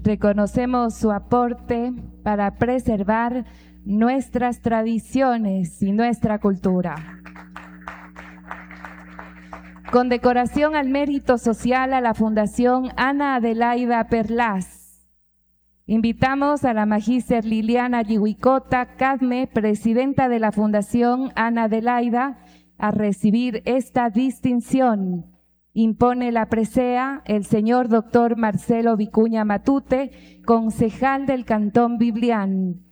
Reconocemos su aporte para preservar nuestras tradiciones y nuestra cultura. Condecoración al mérito social a la Fundación Ana Adelaida Perlaz. Invitamos a la magíster Liliana Yihuicota Cadme, presidenta de la Fundación Ana Adelaida, a recibir esta distinción. Impone la presea el señor doctor Marcelo Vicuña Matute, concejal del Cantón Biblián.